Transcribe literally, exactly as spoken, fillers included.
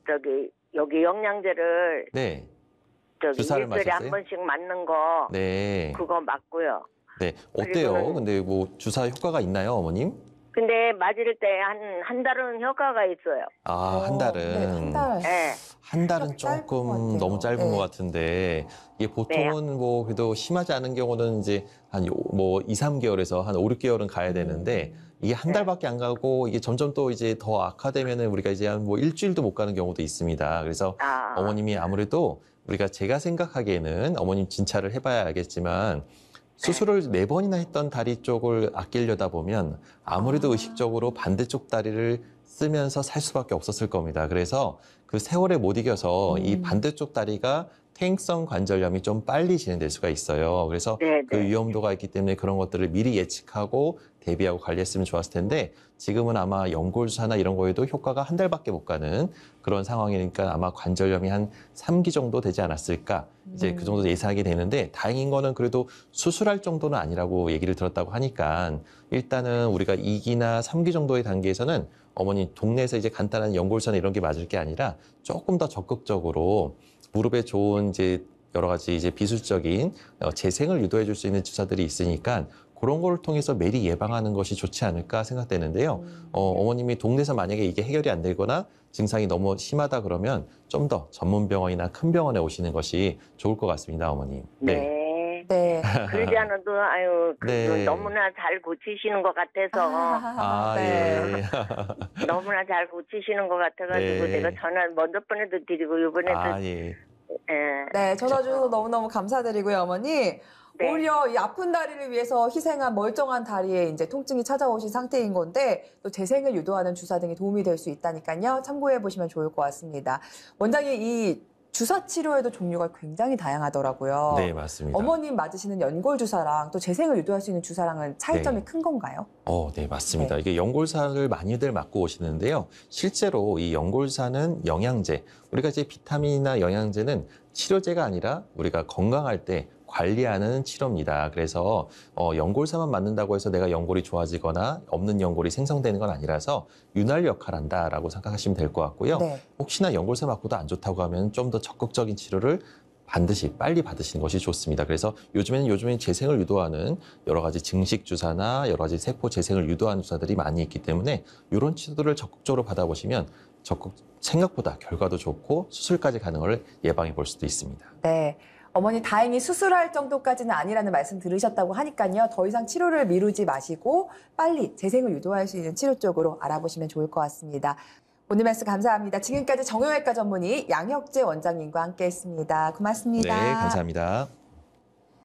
저기 여기 영양제를 네. 저기 주사를 일주일에 한 맞았어요? 번씩 맞는 거 네. 그거 맞고요. 네. 어때요? 그리고는- 근데 뭐 주사 효과가 있나요, 어머님? 근데 맞을 때 한 한 달은 효과가 있어요. 아, 한 어, 달은. 네, 한 달. 네. 한 달은 짧은 것 조금 같아요. 너무 짧은 네. 것 같은데, 이게 보통은 뭐, 그래도 심하지 않은 경우는 이제 한 뭐 이, 삼 개월에서 한 오, 육 개월은 가야 되는데, 이게 한 네. 달밖에 안 가고, 이게 점점 또 이제 더 악화되면은 우리가 이제 한 뭐 일주일도 못 가는 경우도 있습니다. 그래서 아. 어머님이 아무래도 우리가 제가 생각하기에는 어머님 진찰을 해봐야 알겠지만, 수술을 네 번이나 했던 다리 쪽을 아끼려다 보면 아무래도 아. 의식적으로 반대쪽 다리를 쓰면서 살 수밖에 없었을 겁니다. 그래서 그 세월에 못 이겨서 음. 이 반대쪽 다리가 퇴행성 관절염이 좀 빨리 진행될 수가 있어요. 그래서 네, 그 네. 위험도가 있기 때문에 그런 것들을 미리 예측하고 대비하고 관리했으면 좋았을 텐데 지금은 아마 연골주사나 이런 거에도 효과가 한 달밖에 못 가는 그런 상황이니까 아마 관절염이 한 삼 기 정도 되지 않았을까 이제 그 정도 예상하게 되는데 다행인 거는 그래도 수술할 정도는 아니라고 얘기를 들었다고 하니까 일단은 우리가 이 기나 삼 기 정도의 단계에서는 어머니 동네에서 이제 간단한 연골주사나 이런 게 맞을 게 아니라 조금 더 적극적으로 무릎에 좋은 이제 여러 가지 이제 비술적인 어, 재생을 유도해 줄 수 있는 주사들이 있으니까 그런 거를 통해서 미리 예방하는 것이 좋지 않을까 생각되는데요. 어, 어머님이 동네에서 만약에 이게 해결이 안 되거나 증상이 너무 심하다 그러면 좀 더 전문 병원이나 큰 병원에 오시는 것이 좋을 것 같습니다, 어머님. 네. 네. 그러지 않아도 아유 그 네. 너무나 잘 고치시는 것 같아서 아, 네. 예. 너무나 잘 고치시는 것 같아가지고 네. 내가 전화 먼저 번에도 드리고 이번에도 아, 예. 예. 네, 전화 주셔서 너무너무 감사드리고요, 어머니. 네. 오히려 이 아픈 다리를 위해서 희생한 멀쩡한 다리에 이제 통증이 찾아오신 상태인 건데 또 재생을 유도하는 주사 등이 도움이 될 수 있다니까요. 참고해 보시면 좋을 것 같습니다. 원장님, 이 주사 치료에도 종류가 굉장히 다양하더라고요. 네, 맞습니다. 어머님 맞으시는 연골 주사랑 또 재생을 유도할 수 있는 주사랑은 차이점이 네. 큰 건가요? 어, 네, 맞습니다. 네. 이게 연골사를 많이들 맞고 오시는데요. 실제로 이 연골사는 영양제, 우리가 이제 비타민이나 영양제는 치료제가 아니라 우리가 건강할 때 관리하는 치료입니다. 그래서 어, 연골사만 맞는다고 해서 내가 연골이 좋아지거나 없는 연골이 생성되는 건 아니라서 윤활 역할을 한다라고 생각하시면 될 것 같고요. 네. 혹시나 연골사 맞고도 안 좋다고 하면 좀 더 적극적인 치료를 반드시 빨리 받으시는 것이 좋습니다. 그래서 요즘에는 요즘에 재생을 유도하는 여러 가지 증식 주사나 여러 가지 세포 재생을 유도하는 주사들이 많이 있기 때문에 이런 치료들을 적극적으로 받아보시면 적극 생각보다 결과도 좋고 수술까지 가는 걸 예방해 볼 수도 있습니다. 네. 어머니 다행히 수술할 정도까지는 아니라는 말씀 들으셨다고 하니까요. 더 이상 치료를 미루지 마시고 빨리 재생을 유도할 수 있는 치료 쪽으로 알아보시면 좋을 것 같습니다. 오늘 말씀 감사합니다. 지금까지 정형외과 전문의 양혁재 원장님과 함께했습니다. 고맙습니다. 네, 감사합니다.